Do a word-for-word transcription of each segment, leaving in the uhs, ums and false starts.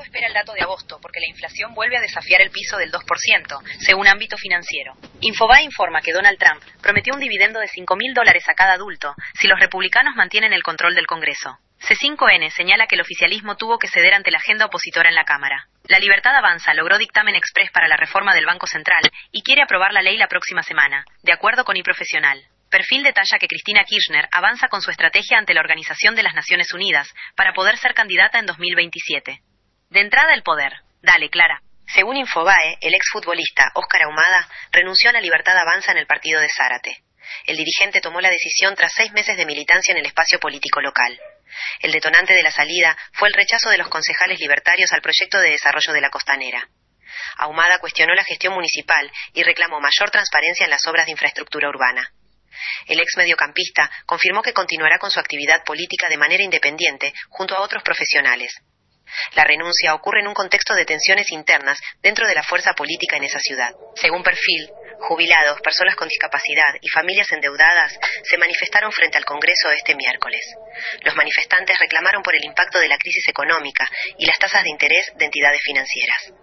espera el dato de agosto porque la inflación vuelve a desafiar el piso del dos por ciento, según Ámbito Financiero. Infobae informa que Donald Trump prometió un dividendo de cinco mil dólares a cada adulto si los republicanos mantienen el control del Congreso. C cinco N señala que el oficialismo tuvo que ceder ante la agenda opositora en la Cámara. La Libertad Avanza logró dictamen exprés para la reforma del Banco Central y quiere aprobar la ley la próxima semana, de acuerdo con iProfesional. Perfil detalla que Cristina Kirchner avanza con su estrategia ante la Organización de las Naciones Unidas para poder ser candidata en dos mil veintisiete. De entrada el poder. Dale, Clara. Según Infobae, el exfutbolista Óscar Ahumada renunció a la Libertad Avanza en el partido de Zárate. El dirigente tomó la decisión tras seis meses de militancia en el espacio político local. El detonante de la salida fue el rechazo de los concejales libertarios al proyecto de desarrollo de la Costanera. Ahumada cuestionó la gestión municipal y reclamó mayor transparencia en las obras de infraestructura urbana. El ex mediocampista confirmó que continuará con su actividad política de manera independiente junto a otros profesionales. La renuncia ocurre en un contexto de tensiones internas dentro de la fuerza política en esa ciudad. Según Perfil, jubilados, personas con discapacidad y familias endeudadas se manifestaron frente al Congreso este miércoles. Los manifestantes reclamaron por el impacto de la crisis económica y las tasas de interés de entidades financieras.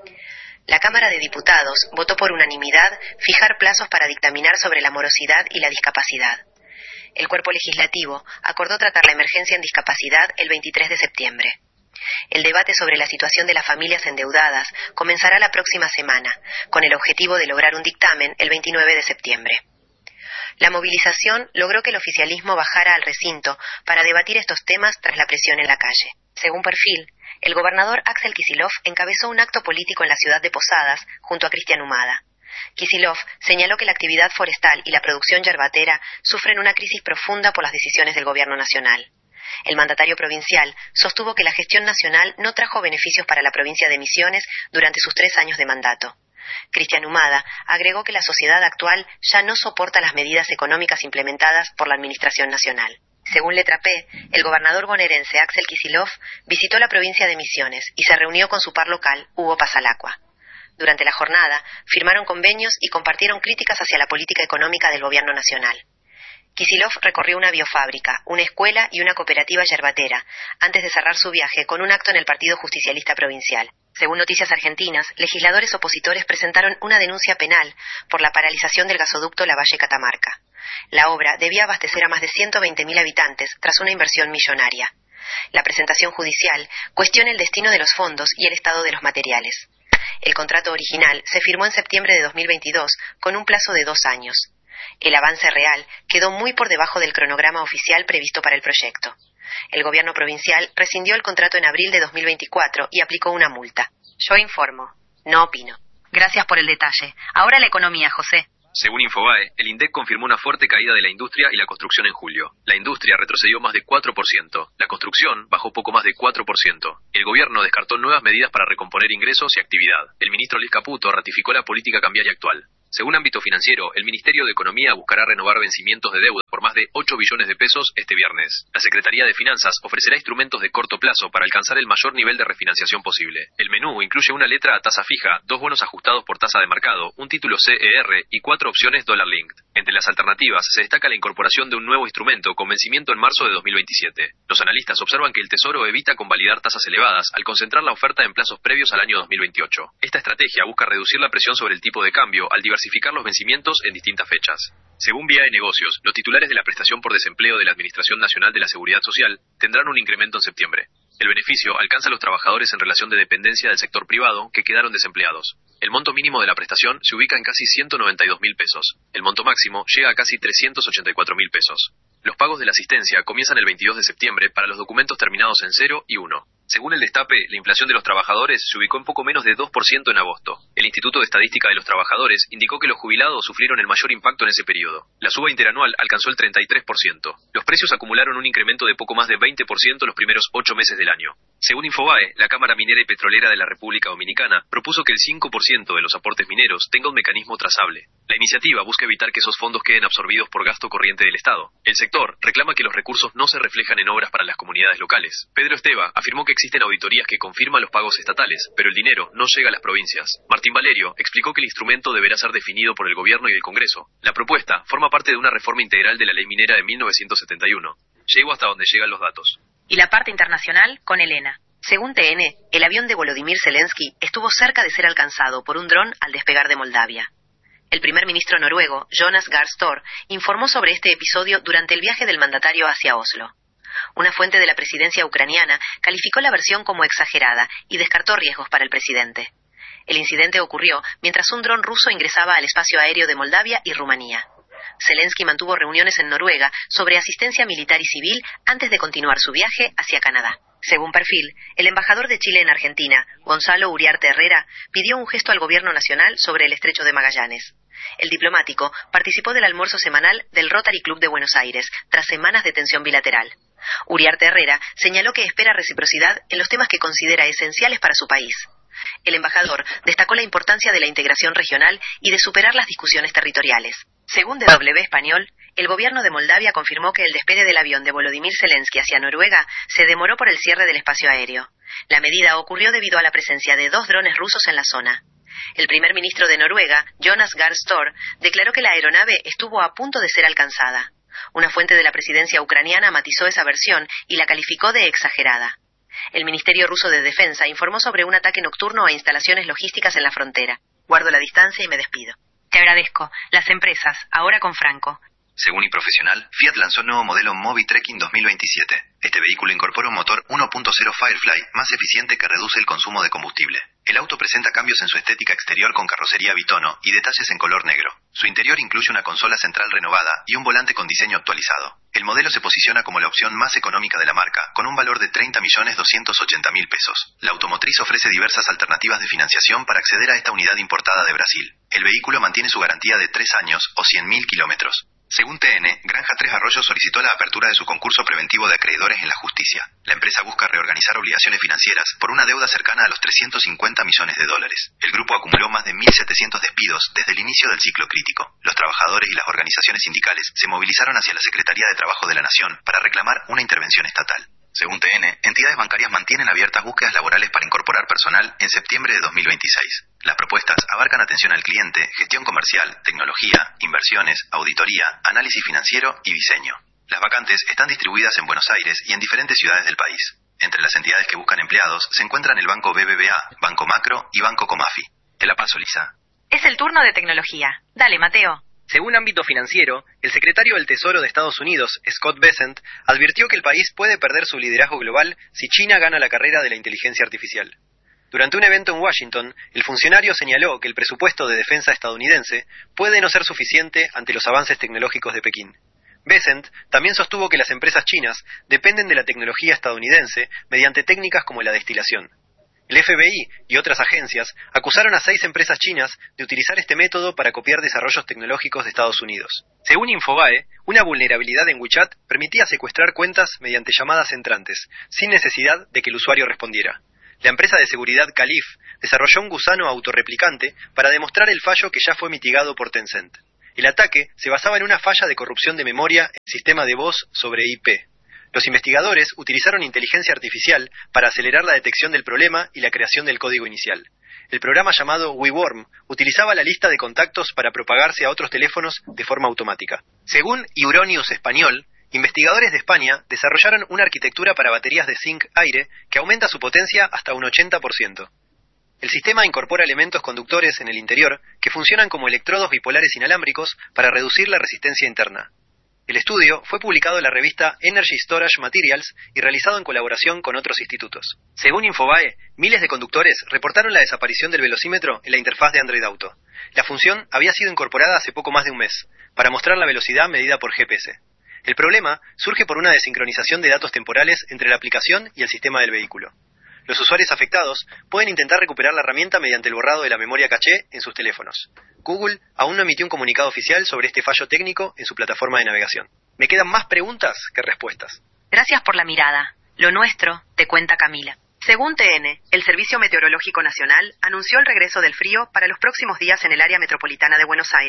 La Cámara de Diputados votó por unanimidad fijar plazos para dictaminar sobre la morosidad y la discapacidad. El cuerpo legislativo acordó tratar la emergencia en discapacidad el veintitrés de septiembre. El debate sobre la situación de las familias endeudadas comenzará la próxima semana, con el objetivo de lograr un dictamen el veintinueve de septiembre. La movilización logró que el oficialismo bajara al recinto para debatir estos temas tras la presión en la calle. Según Perfil, el gobernador Axel Kicillof encabezó un acto político en la ciudad de Posadas junto a Cristian Humada. Kicillof señaló que la actividad forestal y la producción yerbatera sufren una crisis profunda por las decisiones del gobierno nacional. El mandatario provincial sostuvo que la gestión nacional no trajo beneficios para la provincia de Misiones durante sus tres años de mandato. Cristian Humada agregó que la sociedad actual ya no soporta las medidas económicas implementadas por la Administración Nacional. Según Letra P, el gobernador bonaerense Axel Kicillof visitó la provincia de Misiones y se reunió con su par local, Hugo Pasalacqua. Durante la jornada, firmaron convenios y compartieron críticas hacia la política económica del gobierno nacional. Kicillof recorrió una biofábrica, una escuela y una cooperativa yerbatera, antes de cerrar su viaje con un acto en el Partido Justicialista Provincial. Según Noticias Argentinas, legisladores opositores presentaron una denuncia penal por la paralización del gasoducto Lavalle-Catamarca. La obra debía abastecer a más de ciento veinte mil habitantes tras una inversión millonaria. La presentación judicial cuestiona el destino de los fondos y el estado de los materiales. El contrato original se firmó en septiembre de dos mil veintidós con un plazo de dos años. El avance real quedó muy por debajo del cronograma oficial previsto para el proyecto. El gobierno provincial rescindió el contrato en abril de dos mil veinticuatro y aplicó una multa. Yo informo, no opino. Gracias por el detalle. Ahora la economía, José. Según Infobae, el INDEC confirmó una fuerte caída de la industria y la construcción en julio. La industria retrocedió más de cuatro por ciento. La construcción bajó poco más de cuatro por ciento. El gobierno descartó nuevas medidas para recomponer ingresos y actividad. El ministro Luis Caputo ratificó la política cambiaria actual. Según Ámbito Financiero, el Ministerio de Economía buscará renovar vencimientos de deuda por más de ocho billones de pesos este viernes. La Secretaría de Finanzas ofrecerá instrumentos de corto plazo para alcanzar el mayor nivel de refinanciación posible. El menú incluye una letra a tasa fija, dos bonos ajustados por tasa de mercado, un título C E R y cuatro opciones Dollar Linked. Entre las alternativas se destaca la incorporación de un nuevo instrumento con vencimiento en marzo de dos mil veintisiete. Los analistas observan que el Tesoro evita convalidar tasas elevadas al concentrar la oferta en plazos previos al año dos mil veintiocho. Esta estrategia busca reducir la presión sobre el tipo de cambio al diversificar los vencimientos en distintas fechas. Según Vía de Negocios, los titulares de la prestación por desempleo de la Administración Nacional de la Seguridad Social tendrán un incremento en septiembre. El beneficio alcanza a los trabajadores en relación de dependencia del sector privado que quedaron desempleados. El monto mínimo de la prestación se ubica en casi ciento noventa y dos mil pesos. El monto máximo llega a casi trescientos ochenta y cuatro mil pesos. Los pagos de la asistencia comienzan el veintidós de septiembre para los documentos terminados en cero y uno. Según el Destape, la inflación de los trabajadores se ubicó en poco menos de dos por ciento en agosto. El Instituto de Estadística de los Trabajadores indicó que los jubilados sufrieron el mayor impacto en ese periodo. La suba interanual alcanzó el treinta y tres por ciento. Los precios acumularon un incremento de poco más de veinte por ciento los primeros ocho meses del año. Según Infobae, la Cámara Minera y Petrolera de la República Dominicana propuso que el cinco por ciento de los aportes mineros tenga un mecanismo trazable. La iniciativa busca evitar que esos fondos queden absorbidos por gasto corriente del Estado. El sector reclama que los recursos no se reflejan en obras para las comunidades locales. Pedro Esteva afirmó que existen auditorías que confirman los pagos estatales, pero el dinero no llega a las provincias. Martín Valerio explicó que el instrumento deberá ser definido por el gobierno y el Congreso. La propuesta forma parte de una reforma integral de la ley minera de mil novecientos setenta y uno. Llego hasta donde llegan los datos. Y la parte internacional con Elena. Según T N, el avión de Volodymyr Zelensky estuvo cerca de ser alcanzado por un dron al despegar de Moldavia. El primer ministro noruego, Jonas Gahr Støre, informó sobre este episodio durante el viaje del mandatario hacia Oslo. Una fuente de la presidencia ucraniana calificó la versión como exagerada y descartó riesgos para el presidente. El incidente ocurrió mientras un dron ruso ingresaba al espacio aéreo de Moldavia y Rumanía. Zelensky mantuvo reuniones en Noruega sobre asistencia militar y civil antes de continuar su viaje hacia Canadá. Según Perfil, el embajador de Chile en Argentina, Gonzalo Uriarte Herrera, pidió un gesto al gobierno nacional sobre el estrecho de Magallanes. El diplomático participó del almuerzo semanal del Rotary Club de Buenos Aires, tras semanas de tensión bilateral. Uriarte Herrera señaló que espera reciprocidad en los temas que considera esenciales para su país. El embajador destacó la importancia de la integración regional y de superar las discusiones territoriales. Según D W Español, el gobierno de Moldavia confirmó que el despegue del avión de Volodymyr Zelensky hacia Noruega se demoró por el cierre del espacio aéreo. La medida ocurrió debido a la presencia de dos drones rusos en la zona. El primer ministro de Noruega, Jonas Gahr Støre, declaró que la aeronave estuvo a punto de ser alcanzada. Una fuente de la presidencia ucraniana matizó esa versión y la calificó de exagerada. El Ministerio ruso de Defensa informó sobre un ataque nocturno a instalaciones logísticas en la frontera. Guardo la distancia y me despido. Te agradezco. Las empresas, ahora con Franco. Según iProfesional, Fiat lanzó el nuevo modelo Mobi Trekking dos mil veintisiete. Este vehículo incorpora un motor uno punto cero Firefly más eficiente que reduce el consumo de combustible. El auto presenta cambios en su estética exterior con carrocería bitono y detalles en color negro. Su interior incluye una consola central renovada y un volante con diseño actualizado. El modelo se posiciona como la opción más económica de la marca, con un valor de treinta millones doscientos ochenta mil pesos. La automotriz ofrece diversas alternativas de financiación para acceder a esta unidad importada de Brasil. El vehículo mantiene su garantía de tres años o cien mil kilómetros. Según T N, Granja Tres Arroyos solicitó la apertura de su concurso preventivo de acreedores en la justicia. La empresa busca reorganizar obligaciones financieras por una deuda cercana a los trescientos cincuenta millones de dólares. El grupo acumuló más de mil setecientos despidos desde el inicio del ciclo crítico. Los trabajadores y las organizaciones sindicales se movilizaron hacia la Secretaría de Trabajo de la Nación para reclamar una intervención estatal. Según T N, entidades bancarias mantienen abiertas búsquedas laborales para incorporar personal en septiembre de dos mil veintiséis. Las propuestas abarcan atención al cliente, gestión comercial, tecnología, inversiones, auditoría, análisis financiero y diseño. Las vacantes están distribuidas en Buenos Aires y en diferentes ciudades del país. Entre las entidades que buscan empleados se encuentran el Banco B B V A, Banco Macro y Banco Comafi. Te la paso, Lisa. Es el turno de tecnología. Dale, Mateo. Según Ámbito Financiero, el secretario del Tesoro de Estados Unidos, Scott Bessent, advirtió que el país puede perder su liderazgo global si China gana la carrera de la inteligencia artificial. Durante un evento en Washington, el funcionario señaló que el presupuesto de defensa estadounidense puede no ser suficiente ante los avances tecnológicos de Pekín. Bessent también sostuvo que las empresas chinas dependen de la tecnología estadounidense mediante técnicas como la destilación. El F B I y otras agencias acusaron a seis empresas chinas de utilizar este método para copiar desarrollos tecnológicos de Estados Unidos. Según Infobae, una vulnerabilidad en WeChat permitía secuestrar cuentas mediante llamadas entrantes, sin necesidad de que el usuario respondiera. La empresa de seguridad Calif desarrolló un gusano autorreplicante para demostrar el fallo que ya fue mitigado por Tencent. El ataque se basaba en una falla de corrupción de memoria en el sistema de voz sobre I P. Los investigadores utilizaron inteligencia artificial para acelerar la detección del problema y la creación del código inicial. El programa llamado WeWorm utilizaba la lista de contactos para propagarse a otros teléfonos de forma automática. Según Euronius Español, investigadores de España desarrollaron una arquitectura para baterías de zinc aire que aumenta su potencia hasta un ochenta por ciento. El sistema incorpora elementos conductores en el interior que funcionan como electrodos bipolares inalámbricos para reducir la resistencia interna. El estudio fue publicado en la revista Energy Storage Materials y realizado en colaboración con otros institutos. Según Infobae, miles de conductores reportaron la desaparición del velocímetro en la interfaz de Android Auto. La función había sido incorporada hace poco más de un mes, para mostrar la velocidad medida por G P S. El problema surge por una desincronización de datos temporales entre la aplicación y el sistema del vehículo. Los usuarios afectados pueden intentar recuperar la herramienta mediante el borrado de la memoria caché en sus teléfonos. Google aún no emitió un comunicado oficial sobre este fallo técnico en su plataforma de navegación. Me quedan más preguntas que respuestas. Gracias por la mirada. Lo nuestro, te cuenta Camila. Según T N, el Servicio Meteorológico Nacional anunció el regreso del frío para los próximos días en el área metropolitana de Buenos Aires.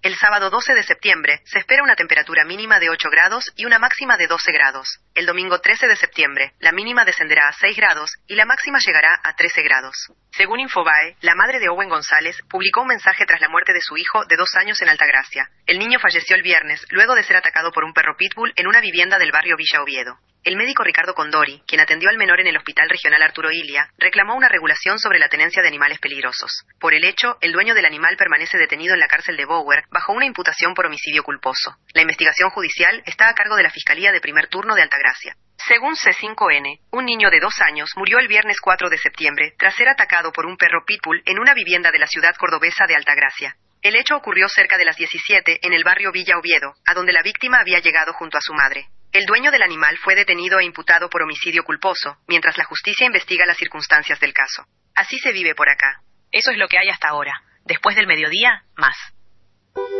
El sábado doce de septiembre se espera una temperatura mínima de ocho grados y una máxima de doce grados. El domingo trece de septiembre, la mínima descenderá a seis grados y la máxima llegará a trece grados. Según Infobae, la madre de Owen González publicó un mensaje tras la muerte de su hijo de dos años en Altagracia. El niño falleció el viernes luego de ser atacado por un perro pitbull en una vivienda del barrio Villa Oviedo. El médico Ricardo Condori, quien atendió al menor en el Hospital Regional Arturo Illia, reclamó una regulación sobre la tenencia de animales peligrosos. Por el hecho, el dueño del animal permanece detenido en la cárcel de Bower bajo una imputación por homicidio culposo. La investigación judicial está a cargo de la Fiscalía de Primer Turno de Altagracia. Según C cinco N, un niño de dos años murió el viernes cuatro de septiembre tras ser atacado por un perro pitbull en una vivienda de la ciudad cordobesa de Altagracia. El hecho ocurrió cerca de las diecisiete en el barrio Villa Oviedo, a donde la víctima había llegado junto a su madre. El dueño del animal fue detenido e imputado por homicidio culposo, mientras la justicia investiga las circunstancias del caso. Así se vive por acá. Eso es lo que hay hasta ahora. Después del mediodía, más.